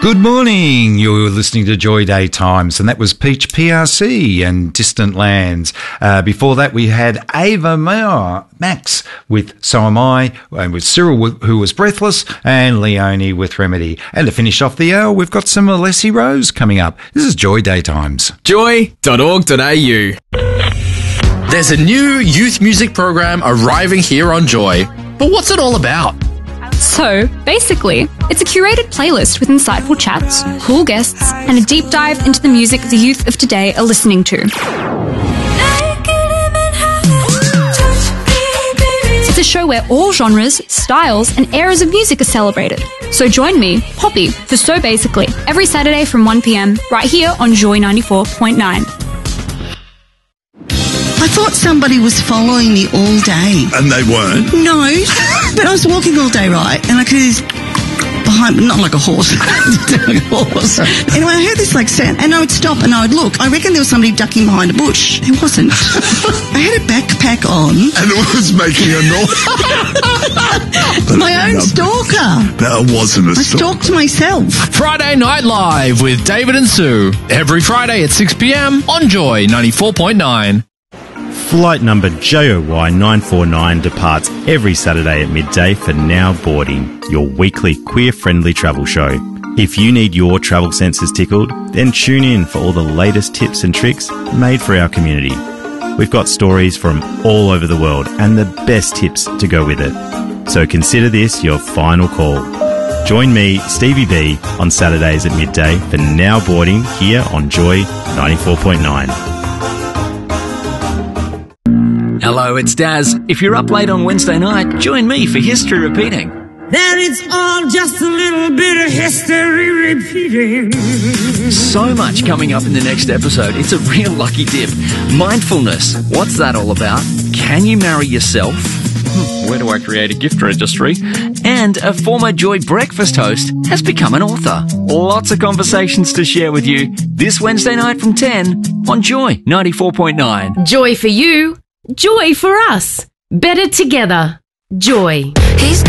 Good morning. You're listening to Joy Day Times, and that was Peach PRC and Distant Lands. Before that, we had Ava Max with So Am I, and with Cyril, who was Breathless, and Leonie with Remedy. And to finish off the hour, we've got some Alessi Rose coming up. This is Joy Day Times. Joy.org.au. There's a new youth music program arriving here on Joy. But what's it all about? So, basically, it's a curated playlist with insightful chats, cool guests, and a deep dive into the music the youth of today are listening to. It's a show where all genres, styles, and eras of music are celebrated. So join me, Poppy, for So Basically, every Saturday from 1 p.m, right here on Joy 94.9. I thought somebody was following me all day. And they weren't? No, but I was walking all day, right? And I could hear this behind me, not like a horse. Anyway, I heard this like sound, and I would stop and I would look. I reckon there was somebody ducking behind a bush. It wasn't. I had a backpack on. And it was making a noise. My own stalker. That wasn't a stalker. I stalked myself. Friday Night Live with David and Sue. Every Friday at 6 p.m. on Joy 94.9. Flight number JOY 949 departs every Saturday at midday for Now Boarding, your weekly queer-friendly travel show. If you need your travel senses tickled, then tune in for all the latest tips and tricks made for our community. We've got stories from all over the world and the best tips to go with it. So consider this your final call. Join me, Stevie B, on Saturdays at midday for Now Boarding here on Joy 94.9. Hello, it's Daz. If you're up late on Wednesday night, join me for History Repeating. That it's all just a little bit of history repeating. So much coming up in the next episode. It's a real lucky dip. Mindfulness. What's that all about? Can you marry yourself? Where do I create a gift registry? And a former Joy breakfast host has become an author. Lots of conversations to share with you this Wednesday night from 10 on Joy 94.9. Joy for you. Joy for us. Better together. Joy. He's